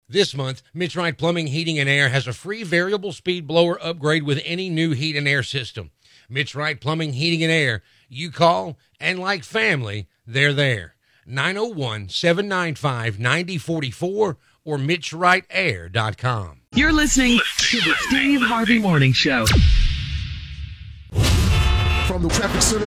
This month, Mitch Wright Plumbing, Heating, and Air has a free variable speed blower upgrade with any new heat and air system. Mitch Wright Plumbing, Heating, and Air. You call, and like family, they're there. 901-795-9044 or MitchWrightAir.com. You're listening to the Steve Harvey Morning Show. From the Traffic Center